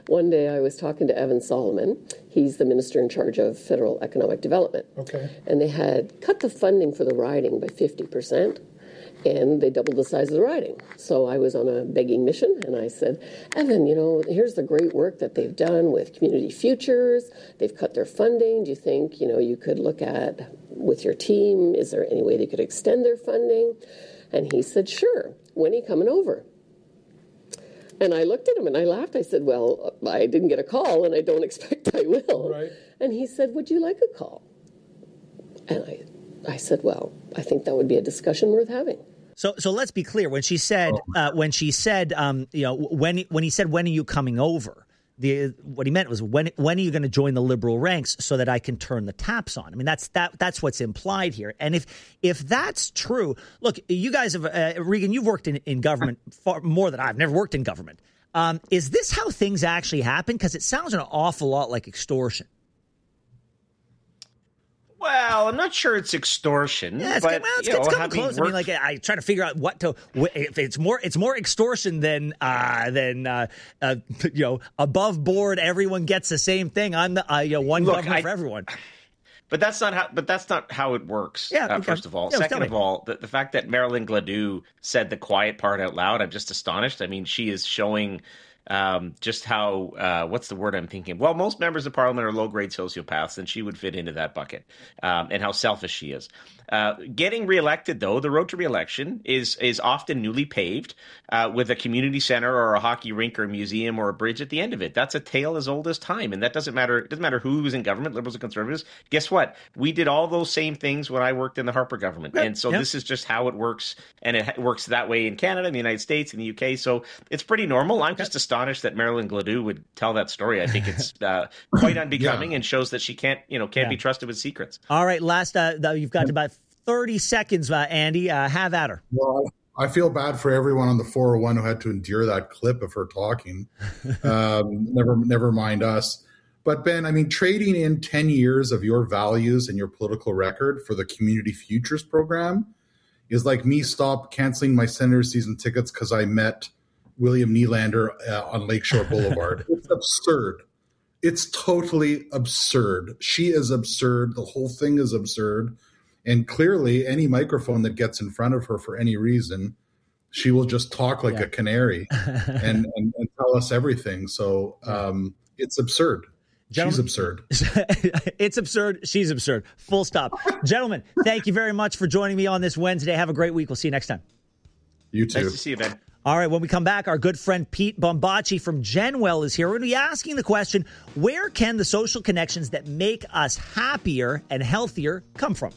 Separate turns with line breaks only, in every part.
one day I was talking to Evan Solomon. He's the minister in charge of federal economic development.
Okay.
And they had cut the funding for the riding by 50%. And they doubled the size of the riding. So I was on a begging mission, and I said, Evan, here's the great work that they've done with Community Futures. They've cut their funding. Do you think, you could look at, with your team, is there any way they could extend their funding? And he said, sure. When are you coming over? And I looked at him and I laughed. I said, well, I didn't get a call, and I don't expect I will.
Right.
And he said, would you like a call? And I said, well, I think that would be a discussion worth having.
So let's be clear. When he said, when he said, when are you coming over? What he meant was when are you going to join the Liberal ranks so that I can turn the taps on? I mean, that's what's implied here. And if that's true, look, you guys have Regan, you've worked in government far more than I've never worked in government. Is this how things actually happen? Because it sounds an awful lot like extortion.
Well, I'm not sure it's extortion.
Yeah, it's coming close. I mean, like I try to figure out if it's more extortion than above board. Everyone gets the same thing. I'm the one government for everyone.
But that's not how it works.
Yeah.
First of all,
yeah,
second of all, the fact that Marilyn Gladu said the quiet part out loud, I'm just astonished. I mean, she is showing. Just how, what's the word I'm thinking? Well, most members of parliament are low-grade sociopaths, and she would fit into that bucket, and how selfish she is. Getting reelected, though, the road to reelection is often newly paved with a community center or a hockey rink or a museum or a bridge at the end of it. That's a tale as old as time, and that doesn't matter. It doesn't matter who's in government, Liberals or Conservatives. Guess what? We did all those same things when I worked in the Harper government, and so this is just how it works, and it works that way in Canada, in the United States, in the UK, so it's pretty normal. I'm just astonished that Marilyn Gladu would tell that story. I think it's quite unbecoming and shows that she can't be trusted with secrets.
All right, last, you've got about 30 seconds, Andy. Have at her.
Well, I feel bad for everyone on the 401 who had to endure that clip of her talking. Never mind us. But Ben, I mean, trading in 10 years of your values and your political record for the Community Futures program is like me canceling my Senators season tickets because I met William Nylander on Lakeshore Boulevard. It's absurd. It's totally absurd. She is absurd. The whole thing is absurd. And clearly, any microphone that gets in front of her for any reason, she will just talk like a canary and tell us everything. So it's absurd. Gentlemen, she's absurd.
It's absurd. She's absurd. Full stop. Gentlemen, thank you very much for joining me on this Wednesday. Have a great week. We'll see you next time.
You too.
Nice to see you, Ben.
All right, when we come back, our good friend Pete Bombaci from Genwell is here. We're going to be asking the question, where can the social connections that make us happier and healthier come from?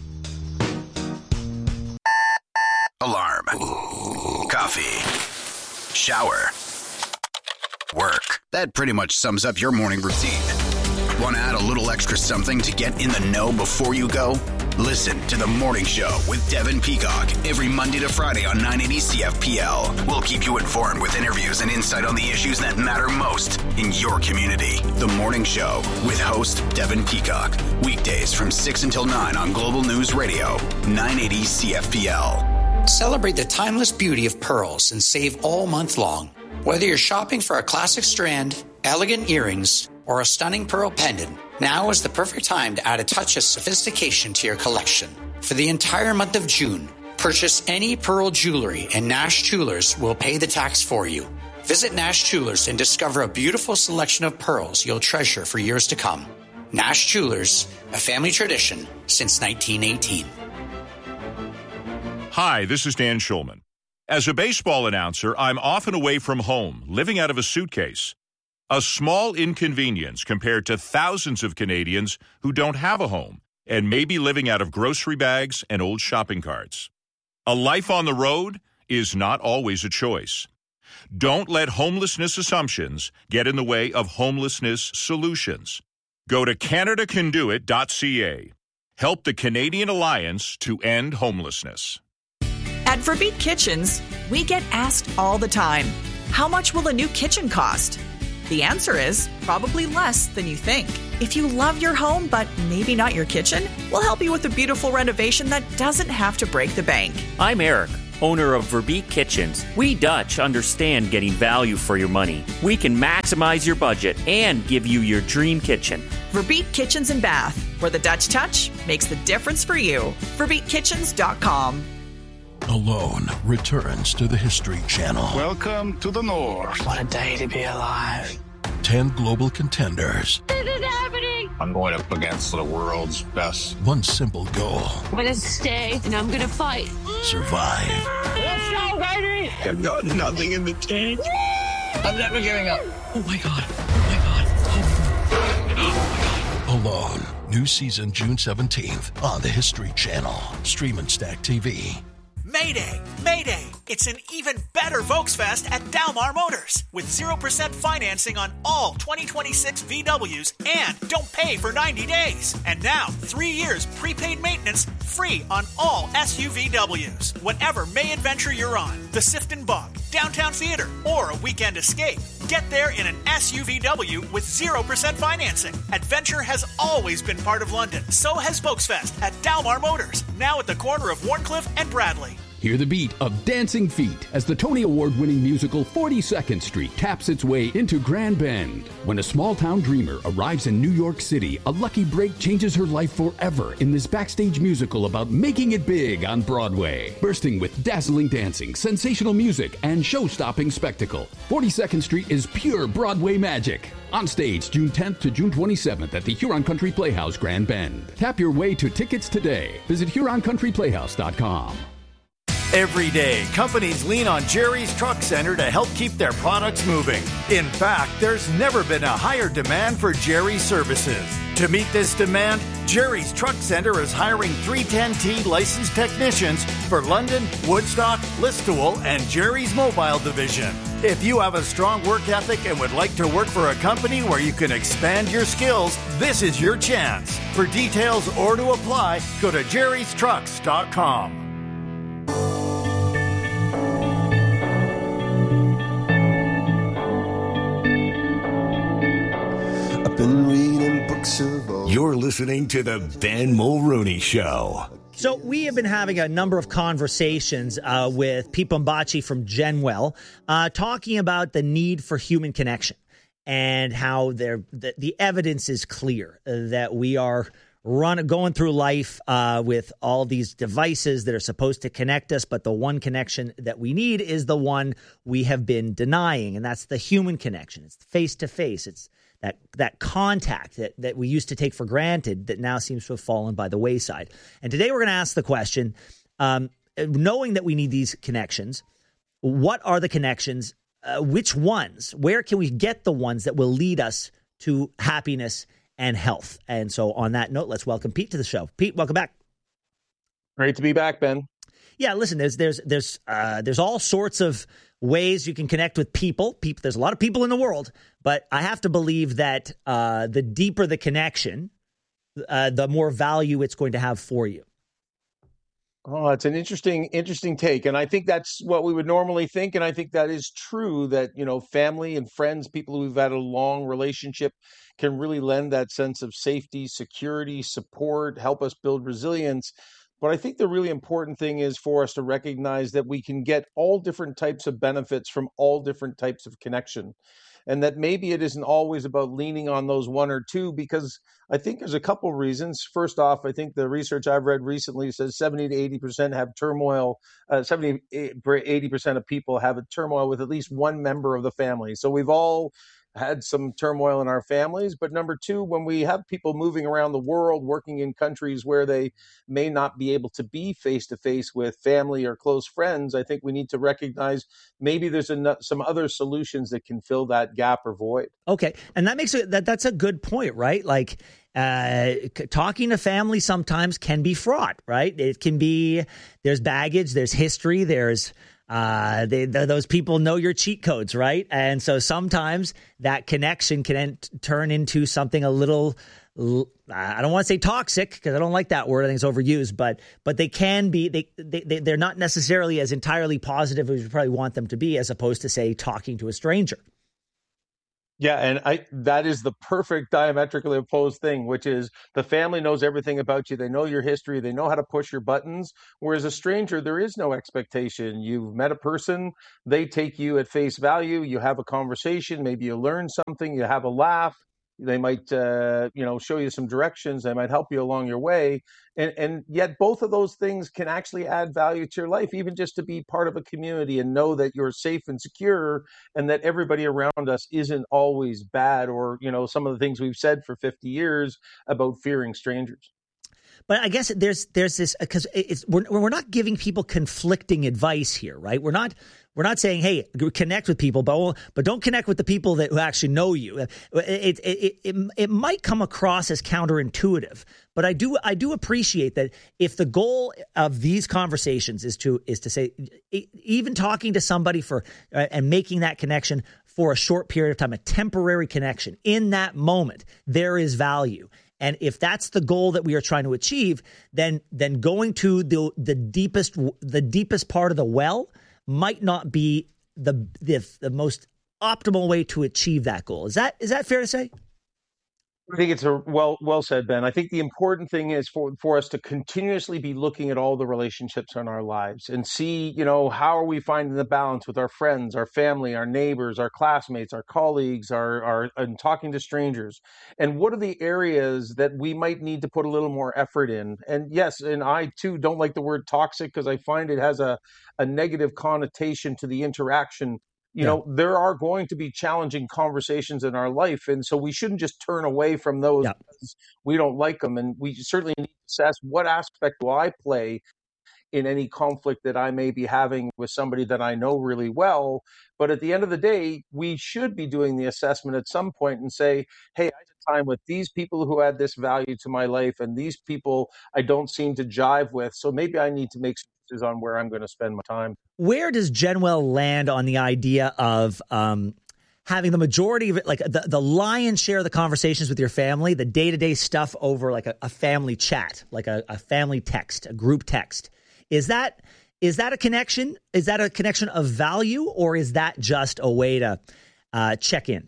Alarm. Coffee. Shower. Work. That pretty much sums up your morning routine. Want to add a little extra something to get in the know before you go? Listen to The Morning Show with Devin Peacock every Monday to Friday on 980 CFPL. We'll keep you informed with interviews and insight on the issues that matter most in your community. The Morning Show with host Devin Peacock. Weekdays from 6 until 9 on Global News Radio, 980 CFPL.
Celebrate the timeless beauty of pearls and save all month long. Whether you're shopping for a classic strand, elegant earrings, or a stunning pearl pendant, now is the perfect time to add a touch of sophistication to your collection. For the entire month of June, purchase any pearl jewelry and Nash Jewelers will pay the tax for you. Visit Nash Jewelers and discover a beautiful selection of pearls you'll treasure for years to come. Nash Jewelers, a family tradition since 1918.
Hi, this is Dan Schulman. As a baseball announcer, I'm often away from home, living out of a suitcase. A small inconvenience compared to thousands of Canadians who don't have a home and may be living out of grocery bags and old shopping carts. A life on the road is not always a choice. Don't let homelessness assumptions get in the way of homelessness solutions. Go to CanadaCanDoIt.ca. Help the Canadian Alliance to end homelessness.
At Verbeet Kitchens, we get asked all the time, how much will a new kitchen cost? The answer is probably less than you think. If you love your home, but maybe not your kitchen, we'll help you with a beautiful renovation that doesn't have to break the bank.
I'm Eric. owner of Verbeek Kitchens. We Dutch understand getting value for your money. We can maximize your budget and give you your dream kitchen.
Verbeek Kitchens and Bath, where the Dutch touch makes the difference for you. VerbeekKitchens.com.
Alone returns to the History Channel.
Welcome to the North.
What a day to be alive.
10 global contenders.
This is happening.
I'm going up against the world's best.
One simple goal.
I'm going to stay and I'm going to fight.
Survive.
Let's go, baby.
I've got nothing in the tank.
I'm never giving up.
Oh my God. Oh my God. Oh my God. Alone. New season June 17th on the History Channel. Stream and Stack TV.
Mayday! Mayday! It's an even better Volksfest at Dalmar Motors with 0% financing on all 2026 VWs and don't pay for 90 days. And now, 3 years prepaid maintenance free on all SUVWs. Whatever May adventure you're on, the Sifton Bog, Downtown Theater, or a weekend escape, get there in an SUVW with 0% financing. Adventure has always been part of London. So has Volksfest at Dalmar Motors, now at the corner of Warncliffe and Bradley.
Hear the beat of Dancing Feet as the Tony Award-winning musical 42nd Street taps its way into Grand Bend. When a small-town dreamer arrives in New York City, a lucky break changes her life forever in this backstage musical about making it big on Broadway. Bursting with dazzling dancing, sensational music, and show-stopping spectacle, 42nd Street is pure Broadway magic. On stage June 10th to June 27th at the Huron Country Playhouse, Grand Bend. Tap your way to tickets today. Visit HuronCountryPlayhouse.com.
Every day, companies lean on Jerry's Truck Center to help keep their products moving. In fact, there's never been a higher demand for Jerry's services. To meet this demand, Jerry's Truck Center is hiring 310T licensed technicians for London, Woodstock, Listowel, and Jerry's Mobile Division. If you have a strong work ethic and would like to work for a company where you can expand your skills, this is your chance. For details or to apply, go to jerrystrucks.com.
Been reading books of old.
You're listening to the Ben Mulrooney Show.
So we have been having a number of conversations with Pete Bombaci from Genwell, talking about the need for human connection and how the evidence is clear that we are going through life with all these devices that are supposed to connect us, but the one connection that we need is the one we have been denying, and that's the human connection. It's face-to-face. It's that contact that we used to take for granted that now seems to have fallen by the wayside. And today we're going to ask the question, knowing that we need these connections, what are the connections? Which ones? Where can we get the ones that will lead us to happiness and health? And so on that note, let's welcome Pete to the show. Pete, welcome back.
Great to be back, Ben.
Yeah, listen, there's all sorts of ways you can connect with people. There's a lot of people in the world, but I have to believe that the deeper the connection, the more value it's going to have for you.
Oh, it's an interesting take. And I think that's what we would normally think. And I think that is true that, family and friends, people who've had a long relationship can really lend that sense of safety, security, support, help us build resilience. But I think the really important thing is for us to recognize that we can get all different types of benefits from all different types of connection. And that maybe it isn't always about leaning on those one or two, because I think there's a couple of reasons. First off, I think the research I've read recently says 70 to 80% have turmoil. 70 to 80% of people have a turmoil with at least one member of the family. So we've all had some turmoil in our families. But number two, when we have people moving around the world, working in countries where they may not be able to be face-to-face with family or close friends, I think we need to recognize maybe there's some other solutions that can fill that gap or void.
Okay. And that makes that's a good point, right? Like, talking to family sometimes can be fraught, right? It can be, there's baggage, there's history, there's those people know your cheat codes, right? And so sometimes that connection can turn into something a little, I don't want to say toxic because I don't like that word. I think it's overused, but they can be, they're not necessarily as entirely positive as you probably want them to be, as opposed to, say, talking to a stranger.
Yeah, and that is the perfect diametrically opposed thing, which is the family knows everything about you. They know your history. They know how to push your buttons. Whereas a stranger, there is no expectation. You've met a person. They take you at face value. You have a conversation. Maybe you learn something. You have a laugh. They might, show you some directions. They might help you along your way. And yet both of those things can actually add value to your life, even just to be part of a community and know that you're safe and secure and that everybody around us isn't always bad or, some of the things we've said for 50 years about fearing strangers.
But I guess there's this, because we're not giving people conflicting advice here, right? We're not saying, hey, connect with people, but don't connect with the people who actually know you. It might come across as counterintuitive, but I do appreciate that if the goal of these conversations is to say, even talking to somebody and making that connection for a short period of time, a temporary connection, in that moment, there is value. And if that's the goal that we are trying to achieve, then going to the deepest part of the well might not be the most optimal way to achieve that goal. Is that fair to say?
I think it's well said, Ben. I think the important thing is for us to continuously be looking at all the relationships in our lives and see, how are we finding the balance with our friends, our family, our neighbors, our classmates, our colleagues, and talking to strangers. And what are the areas that we might need to put a little more effort in? And yes, and I too don't like the word toxic because I find it has a negative connotation to the interaction. There are going to be challenging conversations in our life. And so we shouldn't just turn away from those because we don't like them. And we certainly need to assess what aspect do I play in any conflict that I may be having with somebody that I know really well. But at the end of the day, we should be doing the assessment at some point and say, hey, I had time with these people who add this value to my life, and these people I don't seem to jive with. So maybe I need to make some decisions on where I'm going to spend my time.
Where does Genwell land on the idea of having the majority of it, like the lion's share of the conversations with your family, the day-to-day stuff over like a family chat, like a family text, a group text? Is that a connection? Is that a connection of value, or is that just a way to check in?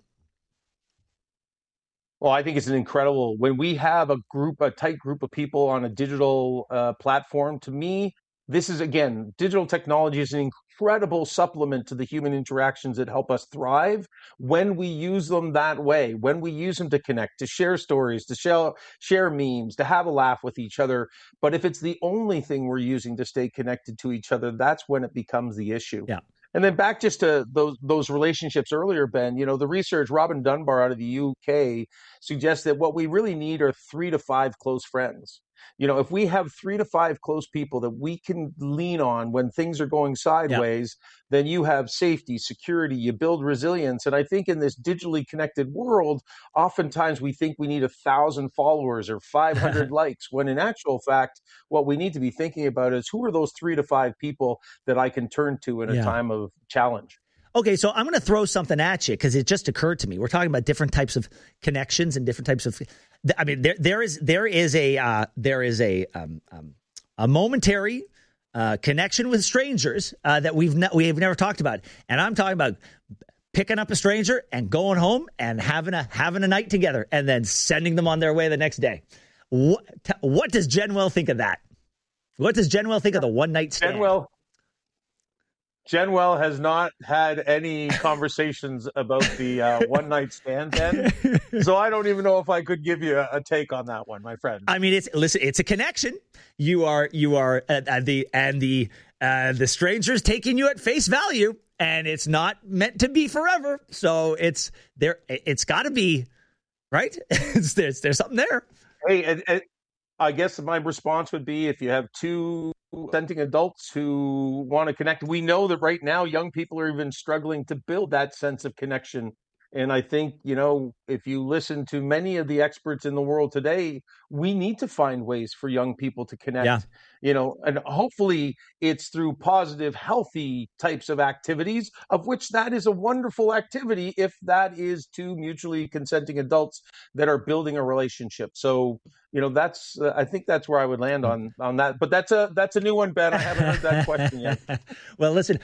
Well, I think it's when we have a tight group of people on a digital platform. To me, this is, again, digital technology is an incredible supplement to the human interactions that help us thrive when we use them that way, when we use them to connect, to share stories, to share memes, to have a laugh with each other. But if it's the only thing we're using to stay connected to each other, that's when it becomes the issue.
Yeah.
And then back just to those relationships earlier, Ben, the research, Robin Dunbar out of the UK suggests that what we really need are 3 to 5 close friends. If we have 3 to 5 close people that we can lean on when things are going sideways, then you have safety, security, you build resilience. And I think in this digitally connected world, oftentimes we think we need 1,000 followers or 500 likes, when in actual fact, what we need to be thinking about is who are those 3 to 5 people that I can turn to in a time of challenge.
Okay, so I'm going to throw something at you because it just occurred to me. We're talking about different types of connections and different types of. I mean, there is a momentary connection with strangers that we've never talked about, and I'm talking about picking up a stranger and going home and having a night together and then sending them on their way the next day. What does Genwell think of that? What does Genwell think of the one night stand?
Genwell has not had any conversations about the one night stand, Ben. So I don't even know if I could give you a take on that one, my friend.
I mean, it's a connection. You are the stranger's taking you at face value, and it's not meant to be forever. So it's got to be right. There's something there.
Hey, and I guess my response would be, if you have 2 consenting adults who want to connect, we know that right now young people are even struggling to build that sense of connection. And I think, if you listen to many of the experts in the world today, we need to find ways for young people to connect.
Yeah.
And hopefully it's through positive, healthy types of activities, of which that is a wonderful activity if that is two mutually consenting adults that are building a relationship. So, that's I think that's where I would land on that. But that's a new one, Ben. I haven't heard that question yet.
Well, listen,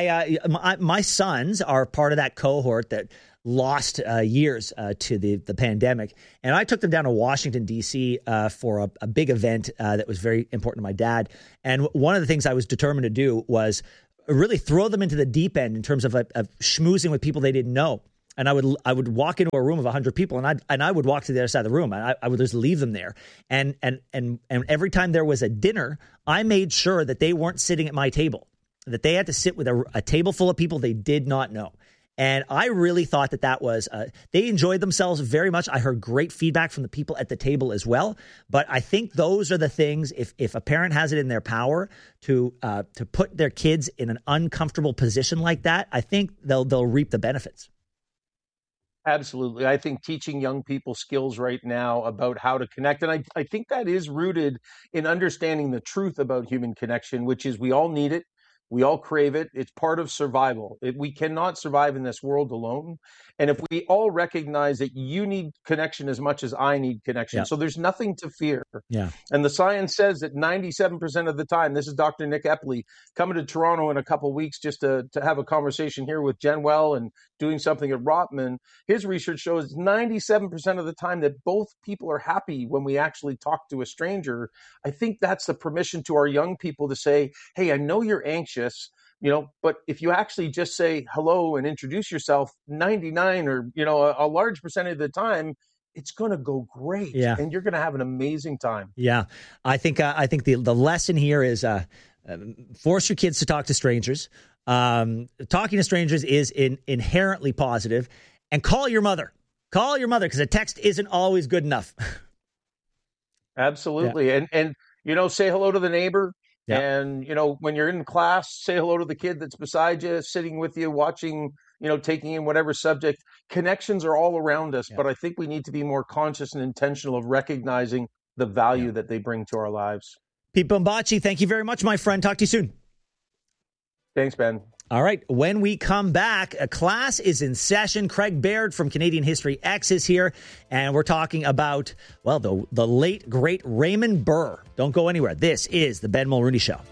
my sons are part of that cohort that lost years to the pandemic. And I took them down to Washington, D.C. For a big event that was very important to my dad. And one of the things I was determined to do was really throw them into the deep end in terms of schmoozing with people they didn't know. And I would walk into a room of 100 people, and I would walk to the other side of the room. I would just leave them there. And every time there was a dinner, I made sure that they weren't sitting at my table, that they had to sit with a table full of people they did not know. And I really thought that was, they enjoyed themselves very much. I heard great feedback from the people at the table as well. But I think those are the things, if a parent has it in their power to put their kids in an uncomfortable position like that, I think they'll reap the benefits.
Absolutely. I think teaching young people skills right now about how to connect. And I think that is rooted in understanding the truth about human connection, which is we all need it. We all crave it. It's part of survival. We cannot survive in this world alone. And if we all recognize that you need connection as much as I need connection, so there's nothing to fear.
Yeah.
And the science says that 97% of the time, this is Dr. Nick Epley coming to Toronto in a couple of weeks just to have a conversation here with Jen Well and doing something at Rotman. His research shows 97% of the time that both people are happy when we actually talk to a stranger. I think that's the permission to our young people to say, hey, I know you're anxious, but if you actually just say hello and introduce yourself 99 or, a large percentage of the time, it's going to go great.
Yeah.
And you're going to have an amazing time.
Yeah. I think the lesson here is force your kids to talk to strangers. Talking to strangers is inherently positive. And call your mother. Call your mother, because a text isn't always good enough.
Absolutely. Yeah. And say hello to the neighbor. Yeah. And, when you're in class, say hello to the kid that's beside you, sitting with you, watching, taking in whatever subject. Connections are all around us, but I think we need to be more conscious and intentional of recognizing the value that they bring to our lives.
Pete Bombaci, thank you very much, my friend. Talk to you soon.
Thanks, Ben.
All right. When we come back, a class is in session. Craig Baird from Canadian History X is here, and we're talking about, the late, great Raymond Burr. Don't go anywhere. This is the Ben Mulrooney Show.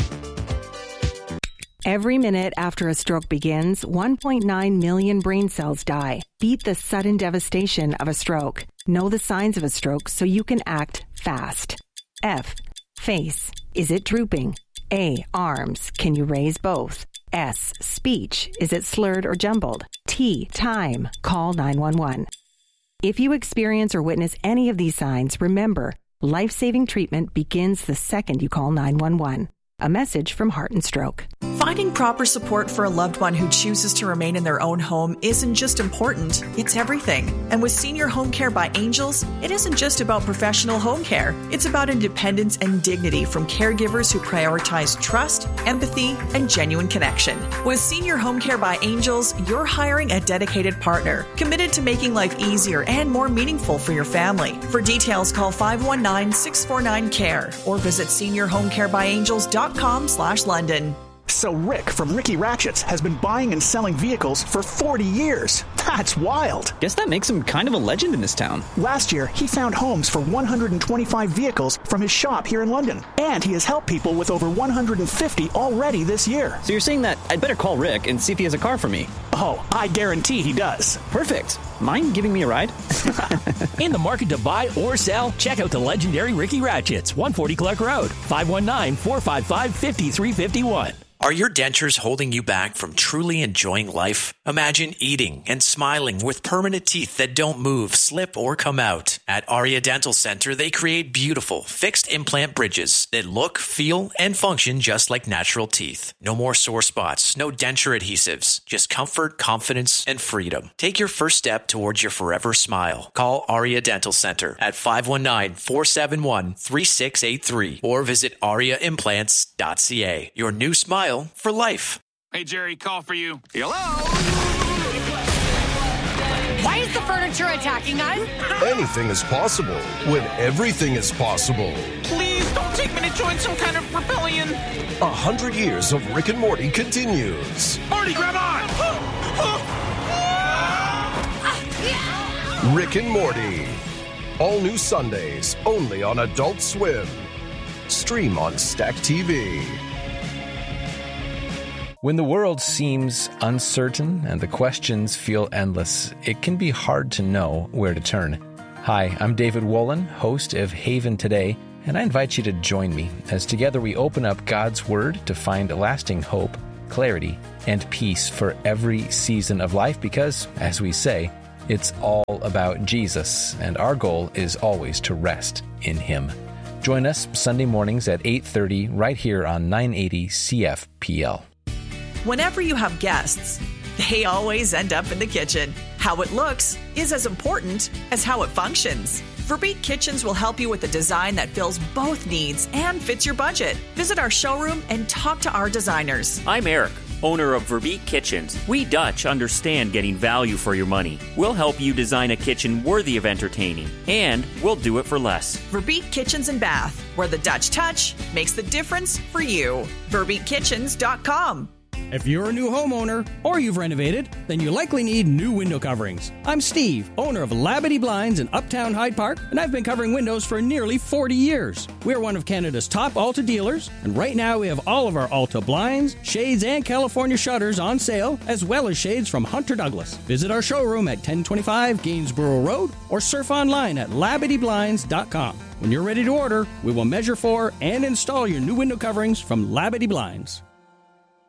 Every minute after a stroke begins, 1.9 million brain cells die. Beat the sudden devastation of a stroke. Know the signs of a stroke so you can act fast. F. Face. Is it drooping? A. Arms. Can you raise both? S. Speech. Is it slurred or jumbled? T. Time. Call 911. If you experience or witness any of these signs, remember, life-saving treatment begins the second you call 911. A message from Heart and Stroke.
Finding proper support for a loved one who chooses to remain in their own home isn't just important, it's everything. And with Senior Home Care by Angels, it isn't just about professional home care. It's about independence and dignity from caregivers who prioritize trust, empathy, and genuine connection. With Senior Home Care by Angels, you're hiring a dedicated partner, committed to making life easier and more meaningful for your family. For details, call 519-649-CARE or visit seniorhomecarebyangels.com/London.
So Rick from Ricky Ratchets has been buying and selling vehicles for 40 years. That's wild.
Guess that makes him kind of a legend in this town.
Last year, he found homes for 125 vehicles from his shop here in London. And he has helped people with over 150 already this year.
So you're saying that I'd better call Rick and see if he has a car for me?
Oh, I guarantee he does.
Perfect. Mind giving me a ride?
In the market to buy or sell? Check out the legendary Ricky Ratchets, 140 Clark Road, 519-455-5351.
Are your dentures holding you back from truly enjoying life? Imagine eating and smiling with permanent teeth that don't move, slip, or come out. At Aria Dental Center, they create beautiful, fixed implant bridges that look, feel, and function just like natural teeth. No more sore spots, no denture adhesives, just comfort, confidence, and freedom. Take your first step towards your forever smile. Call Aria Dental Center at 519-471-3683 or visit ariaimplants.ca. Your new smile for life.
Hey, Jerry, call for you. Hello?
Why is
the furniture attacking us?
Anything is possible when everything is possible.
Please don't take me to join some kind of rebellion.
100 years of Rick and Morty continues.
Morty, grab on!
Rick and Morty. All new Sundays, only on Adult Swim. Stream on Stack TV.
When the world seems uncertain and the questions feel endless, it can be hard to know where to turn. Hi, I'm David Wolin, host of Haven Today, and I invite you to join me as together we open up God's Word to find lasting hope, clarity, and peace for every season of life because, as we say, it's all about Jesus, and our goal is always to rest in Him. Join us Sunday mornings at 8:30 right here on 980 CFPL.
Whenever you have guests, they always end up in the kitchen. How it looks is as important as how it functions. Verbeek Kitchens will help you with a design that fills both needs and fits your budget. Visit our showroom and talk to our designers.
I'm Eric, owner of Verbeek Kitchens. We Dutch understand getting value for your money. We'll help you design a kitchen worthy of entertaining, and we'll do it for less.
Verbeek Kitchens and Bath, where the Dutch touch makes the difference for you. VerbeekKitchens.com.
If you're a new homeowner or you've renovated, then you likely need new window coverings. I'm Steve, owner of Labadee Blinds in Uptown Hyde Park, and I've been covering windows for nearly 40 years. We're one of Canada's top Alta dealers, and right now we have all of our Alta blinds, shades, and California shutters on sale, as well as shades from Hunter Douglas. Visit our showroom at 1025 Gainsborough Road or surf online at LabadeeBlinds.com. When you're ready to order, we will measure for and install your new window coverings from Labadee Blinds.